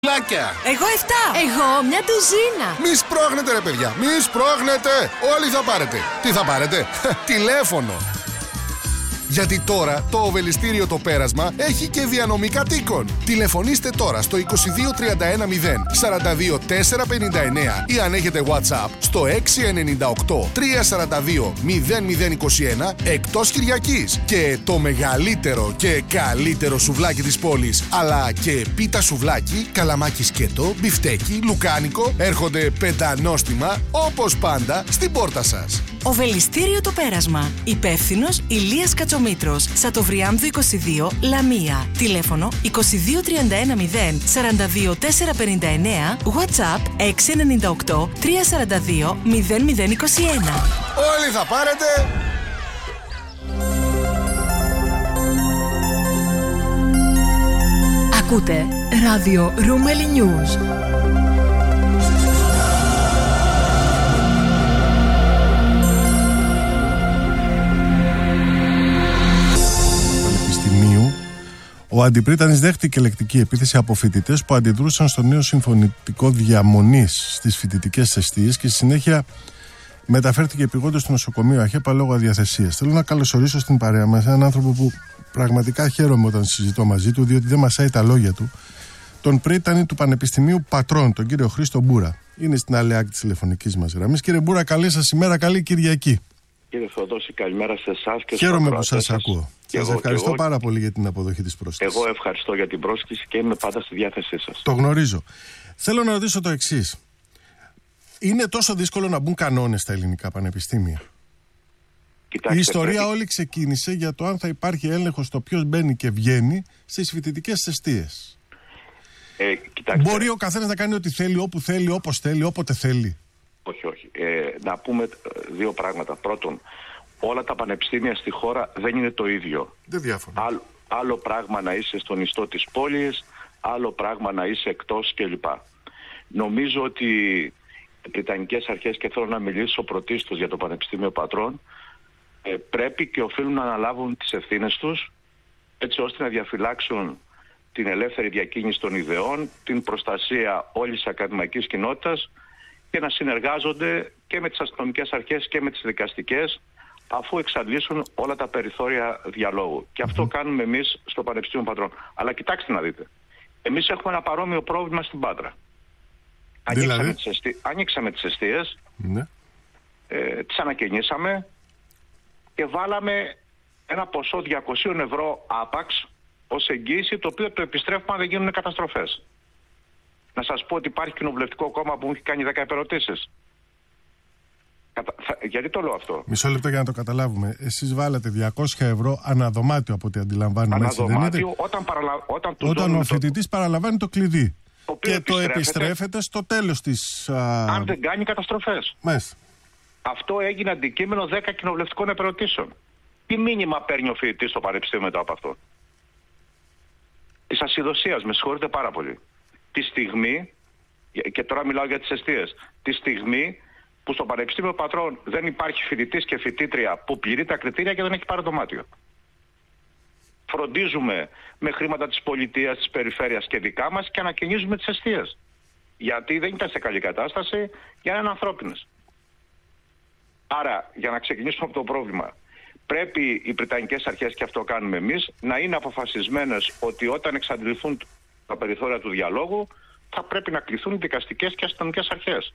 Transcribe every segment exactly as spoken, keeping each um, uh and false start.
Εγώ εφτά. Εγώ μια τουζίνα. Μη σπρώχνετε ρε παιδιά, μη σπρώχνετε. Όλοι θα πάρετε. Τι θα πάρετε? Τηλέφωνο. Γιατί τώρα το Οβελιστήριο Το Πέρασμα έχει και διανομή κατοίκων. Τηλεφωνήστε τώρα στο είκοσι δύο τριάντα ένα μηδέν σαράντα δύο τετρακόσια πενήντα εννέα ή αν έχετε WhatsApp στο έξι εννιά οκτώ τρία σαράντα δύο μηδέν μηδέν είκοσι ένα εκτός Κυριακής. Και το μεγαλύτερο και καλύτερο σουβλάκι της πόλης, αλλά και πίτα σουβλάκι, καλαμάκι σκέτο, μπιφτέκι, λουκάνικο, έρχονται πεντανόστιμα όπως πάντα στην πόρτα σας. Οβελιστήριο Το Πέρασμα. Υπεύθυνος Ηλίας Κατσομήτρος. Σατοβριάμβδου είκοσι δύο, Λαμία. Τηλέφωνο είκοσι δύο τριάντα ένα μηδέν σαράντα δύο τετρακόσια πενήντα εννέα. WhatsApp έξι εννιά οκτώ τρία σαράντα δύο μηδέν μηδέν είκοσι ένα. Όλοι θα πάρετε. Ακούτε ράδιο Ρούμελι News. Ο Αντιπρίτανης δέχτηκε λεκτική επίθεση από φοιτητές που αντιδρούσαν στο νέο συμφωνητικό διαμονής στις φοιτητικές εστίες και στη συνέχεια μεταφέρθηκε επειγόντως στο νοσοκομείο ΑΧΕΠΑ λόγω αδιαθεσίας. Θέλω να καλωσορίσω στην παρέα μας έναν άνθρωπο που πραγματικά χαίρομαι όταν συζητώ μαζί του, διότι δεν μασάει τα λόγια του, τον πρίτανη του Πανεπιστημίου Πατρών, τον κύριο Χρήστο Μπούρα. Είναι στην άλλη άκρη της τηλεφωνικής μας γραμμής. Κύριε Μπούρα, καλή σας ημέρα, καλή Κυριακή. Κύριε Θεοδόση, καλημέρα σε εσάς και χαίρομαι στους που σας ακούω. Σας εγώ, ευχαριστώ εγώ, πάρα πολύ για την αποδοχή της πρόσκλησης. Εγώ ευχαριστώ για την πρόσκληση και είμαι πάντα στη διάθεσή σας. Το γνωρίζω. Θέλω να ρωτήσω το εξής. Είναι τόσο δύσκολο να μπουν κανόνες στα ελληνικά πανεπιστήμια? Κοιτάξτε, η ιστορία πρέπει... όλη ξεκίνησε για το αν θα υπάρχει έλεγχος στο ποιος μπαίνει και βγαίνει στις φοιτητικές εστίες. Ε, κοιτάξτε... Μπορεί ο καθένας να κάνει ό,τι θέλει, όπου θέλει, όπως θέλει, όποτε θέλει? Όχι, όχι. Ε, να πούμε δύο πράγματα. Πρώτον, όλα τα πανεπιστήμια στη χώρα δεν είναι το ίδιο. Δεν διάφορα. Άλλο, άλλο πράγμα να είσαι στον ιστό της πόλης, άλλο πράγμα να είσαι εκτός κλπ. Νομίζω ότι οι Βρετανικές αρχές, και θέλω να μιλήσω πρωτίστως για το Πανεπιστήμιο Πατρών, ε, πρέπει και οφείλουν να αναλάβουν τις ευθύνες τους, έτσι ώστε να διαφυλάξουν την ελεύθερη διακίνηση των ιδεών, την προστασία όλης της ακαδημαϊκής κοινότητας και να συνεργάζονται και με τις αστυνομικές αρχές και με τις δικαστικές, αφού εξαντλήσουν όλα τα περιθώρια διαλόγου. Και αυτό mm-hmm. κάνουμε εμείς στο Πανεπιστήμιο Πατρών. Αλλά κοιτάξτε να δείτε. Εμείς έχουμε ένα παρόμοιο πρόβλημα στην Πάτρα. Δηλαδή? Ανοίξαμε τις, εστι... Ανοίξαμε τις εστίες, ναι. ε, τις ανακαινήσαμε και βάλαμε ένα ποσό διακόσια ευρώ άπαξ ως εγγύηση, το οποίο το επιστρέφουμε αν δεν γίνουν καταστροφές. Να σας πω ότι υπάρχει κοινοβουλευτικό κόμμα που μου έχει κάνει δέκα επερωτήσεις. Κατα... Γιατί το λέω αυτό? Μισό λεπτό για να το καταλάβουμε. Εσείς βάλατε διακόσια ευρώ αναδωμάτιο από ό,τι αντιλαμβάνομαι. Αναδωμάτιο όταν, παραλα... όταν, όταν ο φοιτητής το... παραλαμβάνει το κλειδί. Το και το επιστρέφεται στο τέλος της... Α... Αν δεν κάνει καταστροφές. Μάλιστα. Αυτό έγινε αντικείμενο δέκα κοινοβουλευτικών επερωτήσεων. Τι μήνυμα παίρνει ο φοιτητής στο πανεπιστήμιο μετά από αυτό? Της ασυδοσίας, με συγχωρείτε πάρα πολύ. Τη στιγμή, και τώρα μιλάω για τις εστίες, τη στιγμή που στο Πανεπιστήμιο Πατρών δεν υπάρχει φοιτητής και φοιτήτρια που πληρεί τα κριτήρια και δεν έχει πάρει δωμάτιο. Φροντίζουμε με χρήματα της πολιτείας, της περιφέρειας και δικά μας και ανακαινίζουμε τις εστίες. Γιατί δεν ήταν σε καλή κατάσταση για να είναι ανθρώπινες. Άρα, για να ξεκινήσουμε από το πρόβλημα, πρέπει οι Βρετανικές αρχές, και αυτό κάνουμε εμείς, να είναι αποφασισμένες ότι όταν εξαντληθούν τα περιθώρια του διαλόγου, θα πρέπει να κληθούν οι δικαστικές και αστυνομικές αρχές.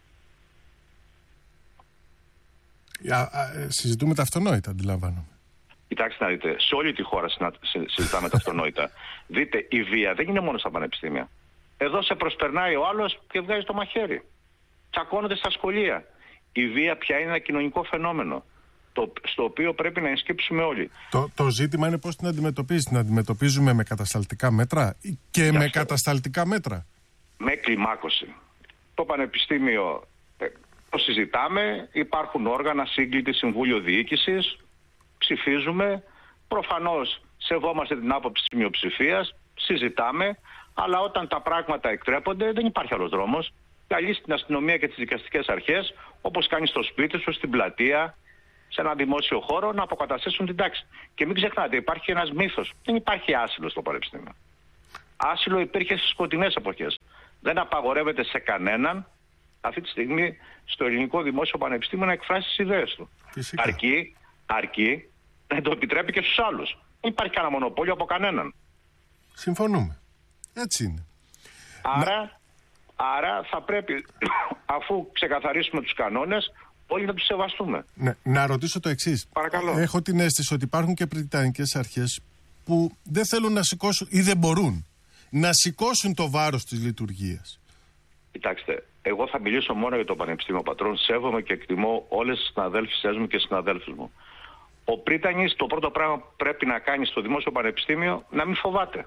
Α, α, συζητούμε τα αυτονόητα, αντιλαμβάνομαι. Κοιτάξτε να δείτε, σε όλη τη χώρα συζητάμε τα αυτονόητα. Δείτε, η βία δεν είναι μόνο στα πανεπιστήμια. Εδώ σε προσπερνάει ο άλλος και βγάζει το μαχαίρι. Τσακώνονται στα σχολεία. Η βία πια είναι ένα κοινωνικό φαινόμενο, το, στο οποίο πρέπει να ενσκύψουμε όλοι. Το, το ζήτημα είναι πώς την αντιμετωπίζεις. Την αντιμετωπίζουμε με κατασταλτικά μέτρα και Για με αυτό. κατασταλτικά μέτρα? Με κλιμάκωση. Το πανεπιστήμιο ε, το συζητάμε, υπάρχουν όργανα, σύγκλητη συμβούλιο διοίκησης, ψηφίζουμε, προφανώς σεβόμαστε την άποψη της μειοψηφίας, συζητάμε, αλλά όταν τα πράγματα εκτρέπονται δεν υπάρχει άλλος δρόμος. Καλείς την αστυνομία και τις δικαστικές αρχές, όπως κάνει στο σπίτι σου, στην πλατεία, σε ένα δημόσιο χώρο, να αποκαταστήσουν την τάξη. Και μην ξεχνάτε, υπάρχει ένας μύθος. Δεν υπάρχει άσυλο στο πανεπιστήμιο. Άσυλο υπήρχε στις σκοτεινές εποχές. Δεν απαγορεύεται σε κανέναν αυτή τη στιγμή στο ελληνικό δημόσιο πανεπιστήμιο να εκφράσει τις ιδέες του. Φυσικά. Αρκεί, αρκεί να το επιτρέπει και στους άλλους. Δεν υπάρχει κανένα μονοπόλιο από κανέναν. Συμφωνούμε. Έτσι είναι. Άρα, να... άρα θα πρέπει, αφού ξεκαθαρίσουμε τους κανόνες, όλοι να τους σεβαστούμε. Ναι, να ρωτήσω το εξής. Παρακαλώ. Έχω την αίσθηση ότι υπάρχουν και πριτανικές αρχές που δεν θέλουν να σηκώσουν ή δεν μπορούν να σηκώσουν το βάρος της λειτουργίας. Κοιτάξτε, εγώ θα μιλήσω μόνο για το Πανεπιστήμιο Πατρών. Σέβομαι και εκτιμώ όλες τις συναδέλφισές μου και συναδέλφους μου. Ο πρίτανης, το πρώτο πράγμα που πρέπει να κάνει στο δημόσιο πανεπιστήμιο, να μην φοβάται.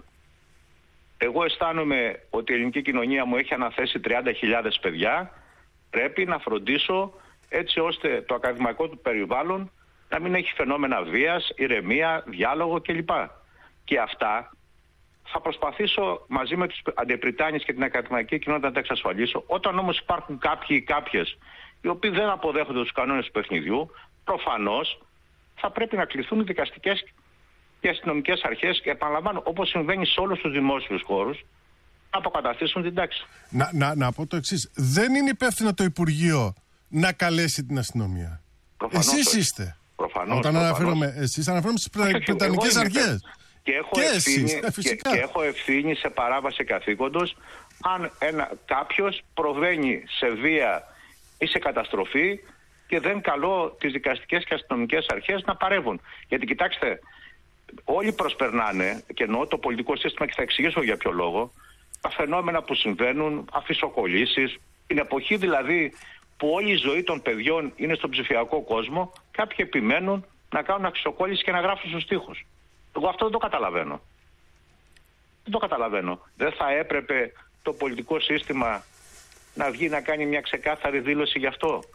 Εγώ αισθάνομαι ότι η ελληνική κοινωνία μου έχει αναθέσει τριάντα χιλιάδες παιδιά. Πρέπει να φροντίσω έτσι ώστε το ακαδημαϊκό του περιβάλλον να μην έχει φαινόμενα βίας, ηρεμία, διάλογο κλπ. Και αυτά θα προσπαθήσω μαζί με τους αντιπριτάνιες και την ακαδημαϊκή κοινότητα να τα εξασφαλίσω. Όταν όμως υπάρχουν κάποιοι ή κάποιες οι οποίοι δεν αποδέχονται τους κανόνες του παιχνιδιού, προφανώς θα πρέπει να κληθούν οι δικαστικές και αστυνομικές αρχές και επαναλαμβάνω, όπως συμβαίνει σε όλους τους δημόσιους χώρους, να αποκαταστήσουν την τάξη. Να, να, να πω το εξής. Δεν είναι υπεύθυνο το Υπουργείο να καλέσει την αστυνομία. Προφανώς εσείς όχι. είστε. Προφανώς, Όταν προφανώς. αναφέρομαι εσείς, αναφέρομαι στις πριτανικές αρχές. Και έχω, Και ευθύνη, εσείς, ε, και, φυσικά. και έχω ευθύνη σε παράβαση καθήκοντος αν ένα, κάποιος προβαίνει σε βία ή σε καταστροφή και δεν καλώ τις δικαστικές και αστυνομικές αρχές να παρεύουν. Γιατί κοιτάξτε, όλοι προσπερνάνε, και εννοώ το πολιτικό σύστημα και θα εξηγήσω για ποιο λόγο, τα φαινόμενα που συμβαίνουν, αφισοκολλήσεις, την εποχή δηλαδή που όλη η ζωή των παιδιών είναι στον ψηφιακό κόσμο, κάποιοι επιμένουν να κάνουν αφισοκόλληση και να γράφουν στους τοίχους. Εγώ αυτό δεν το καταλαβαίνω. Δεν το καταλαβαίνω. Δεν θα έπρεπε το πολιτικό σύστημα να βγει να κάνει μια ξεκάθαρη δήλωση γι' αυτό?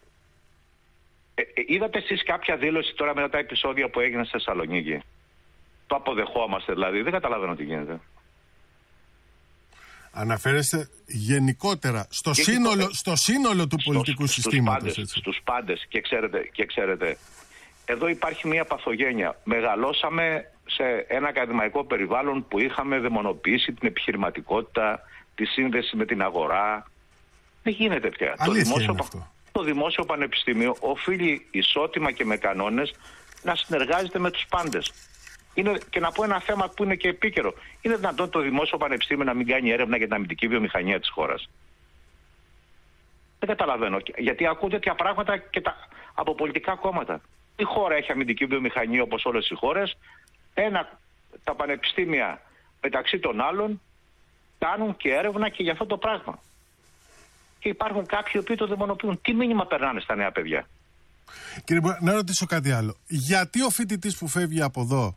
Ε, ε, είδατε εσείς κάποια δήλωση τώρα μετά τα επεισόδια που έγιναν στη Θεσσαλονίκη? Το αποδεχόμαστε δηλαδή? Δεν καταλαβαίνω τι γίνεται. Αναφέρεστε γενικότερα στο, σύνολο, στο σύνολο του στο, πολιτικού στους συστήματος. Πάντες, έτσι. στους πάντες. Και ξέρετε, και ξέρετε, εδώ υπάρχει μια παθογένεια. Μεγαλώσαμε σε ένα ακαδημαϊκό περιβάλλον που είχαμε δαιμονοποιήσει την επιχειρηματικότητα, τη σύνδεση με την αγορά. Δεν γίνεται πια. Το δημόσιο, το δημόσιο πανεπιστήμιο οφείλει ισότιμα και με κανόνες να συνεργάζεται με τους πάντες. Είναι, και να πω ένα θέμα που είναι και επίκαιρο. Είναι δυνατόν το δημόσιο πανεπιστήμιο να μην κάνει έρευνα για την αμυντική βιομηχανία της χώρας? Δεν καταλαβαίνω. Γιατί ακούω τέτοια πράγματα και τα, από πολιτικά κόμματα. Η χώρα έχει αμυντική βιομηχανία όπως όλες οι χώρες. Ένα, τα πανεπιστήμια μεταξύ των άλλων κάνουν και έρευνα και για αυτό το πράγμα. Και υπάρχουν κάποιοι που το δαιμονοποιούν. Τι μήνυμα περνάνε στα νέα παιδιά? Κύριε Μπο, να ρωτήσω κάτι άλλο. Γιατί ο φοιτητής που φεύγει από εδώ,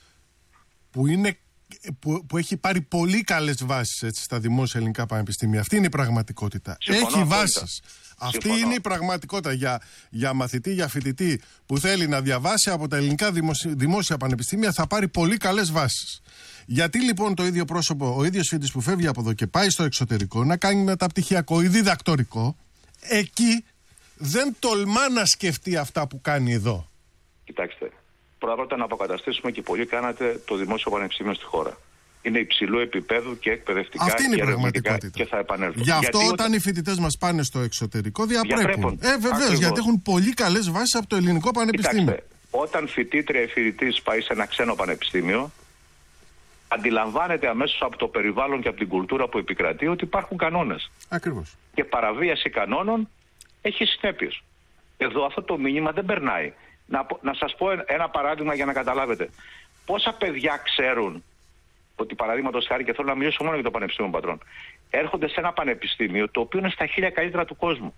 που, είναι, που, που έχει πάρει πολύ καλές βάσεις έτσι, στα δημόσια ελληνικά πανεπιστήμια, αυτή είναι η πραγματικότητα. Συμφωνώ, έχει βάσεις. Αυτή Συμφωνώ. είναι η πραγματικότητα για, για μαθητή, για φοιτητή που θέλει να διαβάσει από τα ελληνικά δημόσια, δημόσια πανεπιστήμια, θα πάρει πολύ καλές βάσεις. Γιατί λοιπόν το ίδιο πρόσωπο, ο ίδιος φοιτητής που φεύγει από εδώ και πάει στο εξωτερικό να κάνει μεταπτυχιακό ή διδακτορικό, εκεί δεν τολμά να σκεφτεί αυτά που κάνει εδώ? Κοιτάξτε, πρώτα να αποκαταστήσουμε, και πολύ κάνατε, το δημόσιο πανεπιστήμιο στη χώρα. Είναι υψηλού επίπεδου και εκπαιδευτικά. Αυτή είναι και η πραγματικότητα. Και θα επανέλθω. Γι' αυτό γιατί όταν οι φοιτητές μας πάνε στο εξωτερικό διαπρέπουν. διαπρέπουν. Ε, βεβαίως, γιατί έχουν πολύ καλές βάσεις από το ελληνικό πανεπιστήμιο. Κοιτάξτε, όταν φοιτήτρια ή φοιτητής πάει σε ένα ξένο πανεπιστήμιο, αντιλαμβάνεται αμέσως από το περιβάλλον και από την κουλτούρα που επικρατεί ότι υπάρχουν κανόνες. Ακριβώς. Και παραβίαση κανόνων έχει συνέπειες. Εδώ αυτό το μήνυμα δεν περνάει. Να, να σας πω ένα παράδειγμα για να καταλάβετε. Πόσα παιδιά ξέρουν ότι, παραδείγματος χάρη, και θέλω να μιλήσω μόνο για το Πανεπιστήμιο Πατρών, έρχονται σε ένα πανεπιστήμιο το οποίο είναι στα χίλια καλύτερα του κόσμου.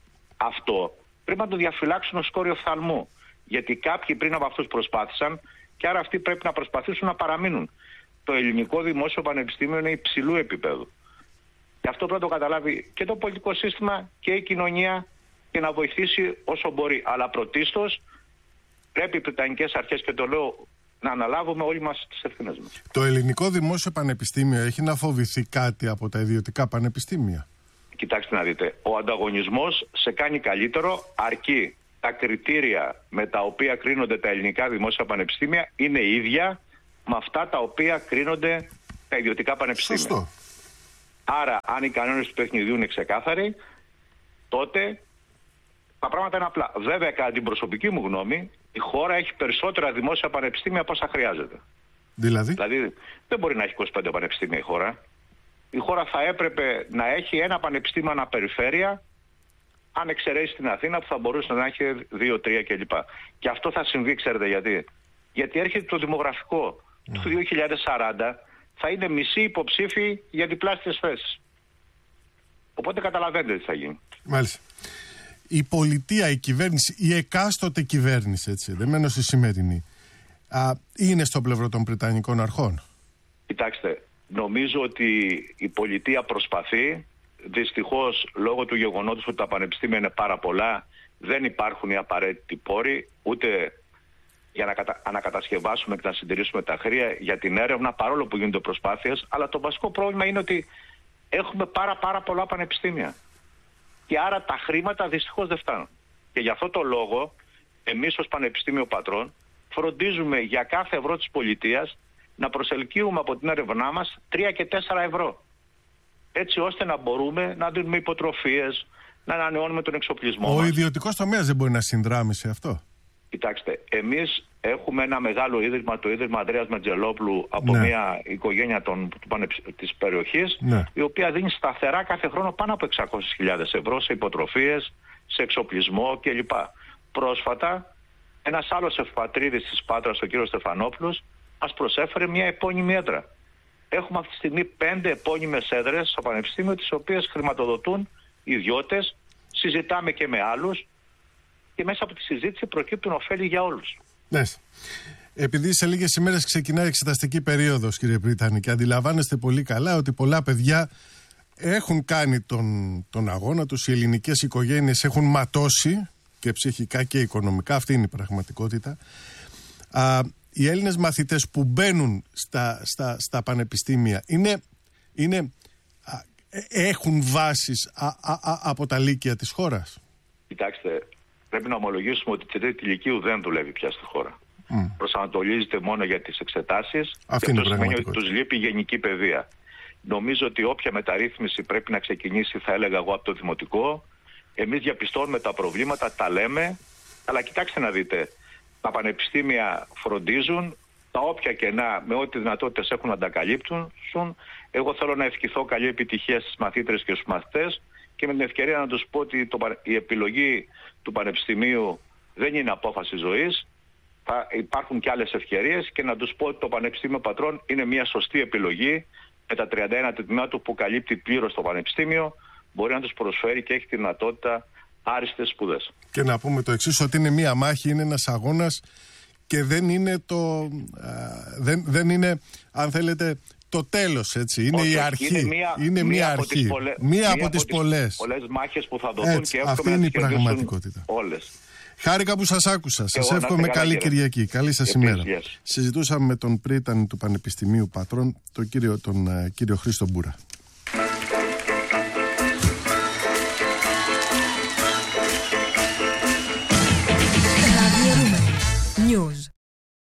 Αυτό πρέπει να το διαφυλάξουν ως κόριο φθαλμού. Γιατί κάποιοι πριν από αυτούς προσπάθησαν και άρα αυτοί πρέπει να προσπαθήσουν να παραμείνουν. Το ελληνικό δημόσιο πανεπιστήμιο είναι υψηλού επίπεδου. Γι' αυτό πρέπει να το καταλάβει και το πολιτικό σύστημα και η κοινωνία και να βοηθήσει όσο μπορεί. Αλλά πρωτίστως πρέπει οι πριτανικές αρχές, και το λέω, να αναλάβουμε όλοι μας τις ευθύνες μας. Το ελληνικό δημόσιο πανεπιστήμιο έχει να φοβηθεί κάτι από τα ιδιωτικά πανεπιστήμια? Κοιτάξτε να δείτε, ο ανταγωνισμός σε κάνει καλύτερο αρκεί τα κριτήρια με τα οποία κρίνονται τα ελληνικά δημόσια πανεπιστήμια είναι ίδια με αυτά τα οποία κρίνονται τα ιδιωτικά πανεπιστήμια. Σωστό. Άρα, αν οι κανόνες του παιχνιδιού είναι ξεκάθαροι, τότε τα πράγματα είναι απλά. Βέβαια, κατά την προσωπική μου γνώμη, η χώρα έχει περισσότερα δημόσια πανεπιστήμια από όσα χρειάζεται. Δηλαδή. Δηλαδή, δεν μπορεί να έχει είκοσι πέντε πανεπιστήμια η χώρα. Η χώρα θα έπρεπε να έχει ένα πανεπιστήμιο αναπεριφέρεια, αν εξαιρέσει την Αθήνα, που θα μπορούσε να έχει δύο τρία κλπ. Και αυτό θα συμβεί, ξέρετε γιατί. Γιατί έρχεται το δημογραφικό mm. του δύο χιλιάδες σαράντα, θα είναι μισή υποψήφοι για διπλάσιες θέσεις. Οπότε καταλαβαίνετε τι θα γίνει. Μάλιστα. Η πολιτεία, η κυβέρνηση, η εκάστοτε κυβέρνηση, έτσι, δεν μένω στη σημερινή, α, είναι στο πλευρό των Βρετανικών αρχών. Κοιτάξτε, νομίζω ότι η πολιτεία προσπαθεί. Δυστυχώς, λόγω του γεγονότος ότι τα πανεπιστήμια είναι πάρα πολλά, δεν υπάρχουν οι απαραίτητοι πόροι, ούτε για να κατα... ανακατασκευάσουμε και να συντηρήσουμε τα χρία για την έρευνα, παρόλο που γίνονται προσπάθειες. Αλλά το βασικό πρόβλημα είναι ότι έχουμε πάρα πάρα πολλά πανεπιστήμια. Και άρα τα χρήματα δυστυχώς δεν φτάνουν. Και γι' αυτό το λόγο, εμείς ως Πανεπιστήμιο Πατρών φροντίζουμε για κάθε ευρώ της πολιτείας να προσελκύουμε από την έρευνά μας τρία και τέσσερα ευρώ. Έτσι ώστε να μπορούμε να δίνουμε υποτροφίες, να ανανεώνουμε τον εξοπλισμό Ο μας. ιδιωτικός τομέας δεν μπορεί να συνδράμει σε αυτό. Κοιτάξτε, εμείς έχουμε ένα μεγάλο ίδρυμα, το Ίδρυμα Ανδρέας Μετζελόπουλου, από ναι. μια οικογένεια των, της περιοχής, ναι. η οποία δίνει σταθερά κάθε χρόνο πάνω από εξακόσιες χιλιάδες ευρώ σε υποτροφίες, σε εξοπλισμό κλπ. Πρόσφατα, ένας άλλος ευπατρίδης της Πάτρας, ο κύριος Στεφανόπουλος, μας προσέφερε μια επώνυμη έδρα. Έχουμε αυτή τη στιγμή πέντε επώνυμες έδρες στο Πανεπιστήμιο, τις οποίες χρηματοδοτούν ιδιώτες, συζητάμε και με άλλους και μέσα από τη συζήτηση προκύπτουν ωφέλη για όλους. Ναι. Επειδή σε λίγες ημέρες ξεκινάει η εξεταστική περίοδος, κύριε Πρίτανη, και αντιλαμβάνεστε πολύ καλά ότι πολλά παιδιά έχουν κάνει τον, τον αγώνα τους, οι ελληνικές οικογένειες έχουν ματώσει και ψυχικά και οικονομικά, αυτή είναι η πραγματικότητα. Α, οι Έλληνες μαθητές που μπαίνουν στα, στα, στα πανεπιστήμια είναι, είναι, α, έχουν βάσεις α, α, α, από τα λύκεια της χώρας. Κοιτάξτε, πρέπει να ομολογήσουμε ότι η τρίτη λυκείου δεν δουλεύει πια στη χώρα. Mm. Προσανατολίζεται μόνο για τις εξετάσεις. Αυτή και είναι αυτό σημαίνει ότι τους λείπει η γενική παιδεία. Νομίζω ότι όποια μεταρρύθμιση πρέπει να ξεκινήσει, θα έλεγα εγώ, από το δημοτικό. Εμείς διαπιστώνουμε τα προβλήματα, τα λέμε, αλλά κοιτάξτε να δείτε. Τα πανεπιστήμια φροντίζουν, τα όποια κενά με ό,τι δυνατότητες έχουν να τα καλύπτουν. Εγώ θέλω να ευχηθώ καλή επιτυχία στις μαθήτρες και στους μαθητές και με την ευκαιρία να τους πω ότι το, η επιλογή του πανεπιστημίου δεν είναι απόφαση ζωής. Θα υπάρχουν και άλλες ευκαιρίες και να τους πω ότι το Πανεπιστήμιο Πατρών είναι μια σωστή επιλογή με τα τριάντα ένα τμήματο που καλύπτει πλήρως το πανεπιστήμιο, μπορεί να τους προσφέρει και έχει τη δυνατότητα άριστες σπουδές. Και να πούμε το εξής, ότι είναι μια μάχη, είναι ένας αγώνας και δεν είναι το, α, δεν, δεν είναι, αν θέλετε, το τέλος, έτσι. Είναι Όχι, η αρχή. Είναι μία, είναι μία, μία αρχή. Από πολλε, μία, μία από, από τις πολλές. πολλές μάχες που θα δοθούν, έτσι, και αυτή είναι η πραγματικότητα. Όλες. Χάρηκα που σας άκουσα. Σας εύχομαι καλή Κυριακή. Καλή σας Επίσης, ημέρα. yes. Συζητούσαμε με τον πρίτανη του Πανεπιστημίου Πατρών, τον κύριο, τον, κύριο Χρήστο Μπούρα.